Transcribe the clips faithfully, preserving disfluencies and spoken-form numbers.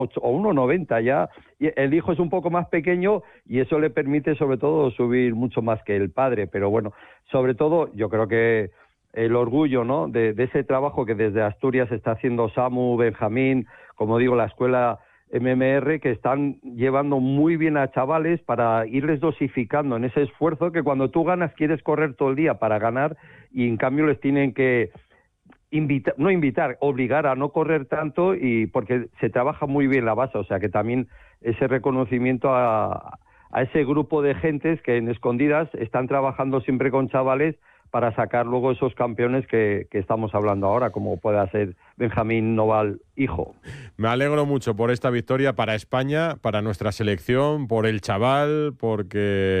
o uno noventa ya, y el hijo es un poco más pequeño y eso le permite sobre todo subir mucho más que el padre, pero bueno, sobre todo yo creo que el orgullo, ¿no?, de, de ese trabajo que desde Asturias está haciendo Samu, Benjamín, como digo, la escuela M M R, que están llevando muy bien a chavales para irles dosificando en ese esfuerzo que cuando tú ganas quieres correr todo el día para ganar y en cambio les tienen que invitar, no invitar, obligar a no correr tanto y porque se trabaja muy bien la base, o sea que también ese reconocimiento a, a ese grupo de gentes que en escondidas están trabajando siempre con chavales para sacar luego esos campeones que, que estamos hablando ahora, como pueda ser Benjamín Noval, hijo. Me alegro mucho por esta victoria para España, para nuestra selección, por el chaval, porque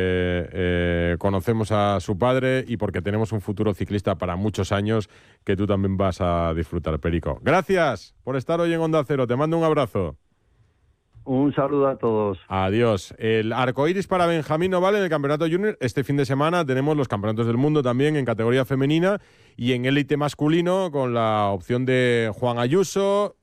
eh, conocemos a su padre y porque tenemos un futuro ciclista para muchos años que tú también vas a disfrutar, Perico. Gracias por estar hoy en Onda Cero. Te mando un abrazo. Un saludo a todos. Adiós. El arcoíris para Benjamín Noval en el Campeonato Junior. Este fin de semana tenemos los Campeonatos del Mundo también en categoría femenina y en élite masculino con la opción de Juan Ayuso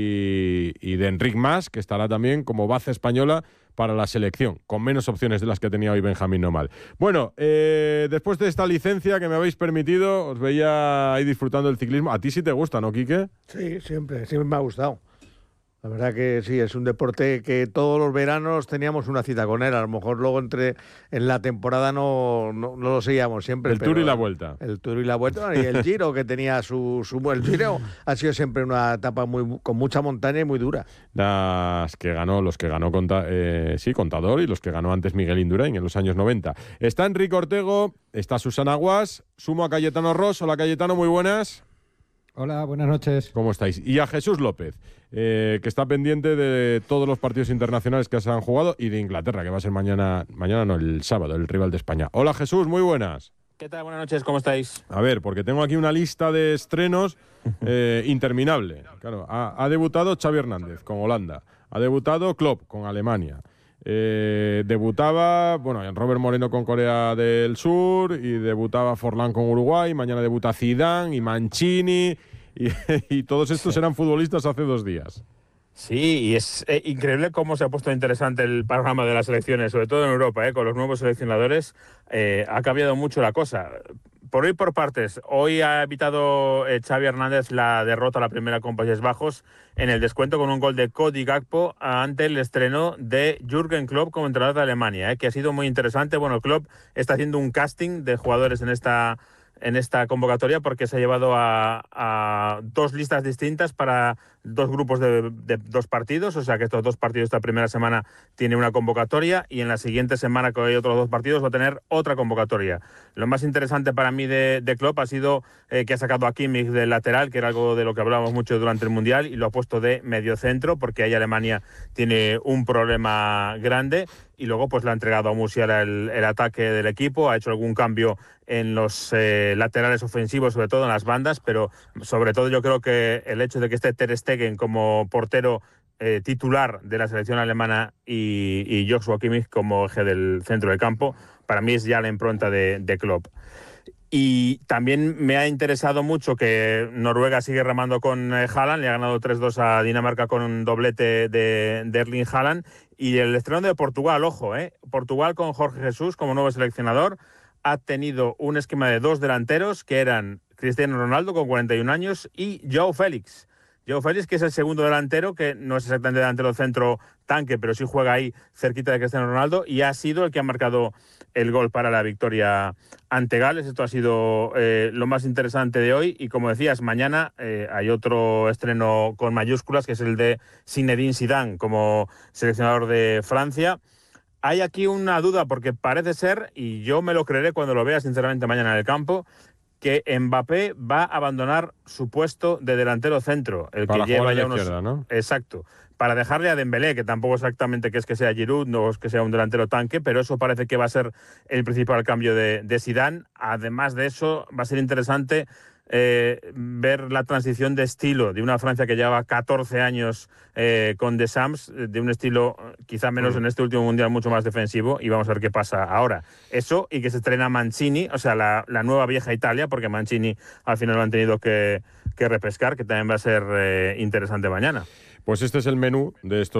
y, y de Enric Mas, que estará también como base española para la selección, con menos opciones de las que tenía hoy Benjamín Noval. Bueno, eh, después de esta licencia que me habéis permitido, os veía ahí disfrutando del ciclismo. ¿A ti sí te gusta, no, Quique? Sí, siempre, siempre me ha gustado. La verdad que sí, es un deporte que todos los veranos teníamos una cita con él. A lo mejor luego entre en la temporada no, no, no lo seguíamos siempre. El pero Tour y la Vuelta. El Tour y la Vuelta y el Giro, que tenía su, su... El Giro ha sido siempre una etapa muy con mucha montaña y muy dura. Las que ganó, los que ganó conta, eh, sí, Contador y los que ganó antes Miguel Indurain en los años noventa. Está Enrique Ortego, está Susana Guas, sumo a Cayetano Ross. Hola, Cayetano, muy buenas. Hola, buenas noches. ¿Cómo estáis? Y a Jesús López, eh, que está pendiente de todos los partidos internacionales que se han jugado y de Inglaterra, que va a ser mañana, mañana no, el sábado, el rival de España. Hola, Jesús, muy buenas. ¿Qué tal? Buenas noches, ¿cómo estáis? A ver, porque tengo aquí una lista de estrenos eh, interminable. Claro, ha, ha debutado Xavi Hernández con Holanda, ha debutado Klopp con Alemania. Eh, debutaba, bueno, Robert Moreno con Corea del Sur y debutaba Forlán con Uruguay, mañana debuta Zidane y Mancini y, y todos estos sí. eran futbolistas hace dos días. Sí, y es eh, increíble cómo se ha puesto interesante el panorama de las selecciones, sobre todo en Europa, eh, con los nuevos seleccionadores, eh, ha cambiado mucho la cosa. Por ir por partes, hoy ha evitado eh, Xavi Hernández la derrota a la primera con Países Bajos en el descuento con un gol de Cody Gakpo ante el estreno de Jürgen Klopp como entrenador de Alemania, eh, que ha sido muy interesante. Bueno, Klopp está haciendo un casting de jugadores en esta, en esta convocatoria porque se ha llevado a, a dos listas distintas para dos grupos de, de dos partidos, o sea que estos dos partidos esta primera semana tiene una convocatoria y en la siguiente semana que hay otros dos partidos va a tener otra convocatoria. Lo más interesante para mí de, de Klopp ha sido eh, que ha sacado a Kimmich del lateral, que era algo de lo que hablábamos mucho durante el Mundial, y lo ha puesto de mediocentro porque ahí Alemania tiene un problema grande. Y luego pues le ha entregado a Musiala el, el ataque del equipo, ha hecho algún cambio en los eh, laterales ofensivos, sobre todo en las bandas, pero sobre todo yo creo que el hecho de que esté Ter Stegen como portero eh, titular de la selección alemana y, y Joshua Kimmich como eje del centro del campo, para mí es ya la impronta de, de Klopp. Y también me ha interesado mucho que Noruega sigue remando con eh, Haaland, le ha ganado tres dos a Dinamarca con un doblete de, de Erling Haaland. Y el estreno de Portugal, ojo, eh, Portugal con Jorge Jesús como nuevo seleccionador ha tenido un esquema de dos delanteros que eran Cristiano Ronaldo con cuarenta y un años y João Félix. João Félix, que es el segundo delantero, que no es exactamente delantero centro tanque, pero sí juega ahí cerquita de Cristiano Ronaldo y ha sido el que ha marcado el gol para la victoria ante Gales. Esto ha sido eh, lo más interesante de hoy y como decías, mañana eh, hay otro estreno con mayúsculas que es el de Zinedine Zidane como seleccionador de Francia. Hay aquí una duda porque parece ser, y yo me lo creeré cuando lo vea sinceramente mañana en el campo, que Mbappé va a abandonar su puesto de delantero centro, el para que lleva ya unos izquierda, ¿no? Exacto, para dejarle a Dembélé, que tampoco exactamente que es que sea Giroud, no es que sea un delantero tanque, pero eso parece que va a ser el principal cambio de, de Zidane. Además de eso, va a ser interesante eh, ver la transición de estilo de una Francia que lleva catorce años eh, con Deschamps, de un estilo quizá menos mm. en este último mundial, mucho más defensivo, y vamos a ver qué pasa ahora. Eso y que se estrena Mancini, o sea, la, la nueva vieja Italia, porque Mancini al final lo han tenido que, que repescar, que también va a ser eh, interesante mañana. Pues este es el menú de estos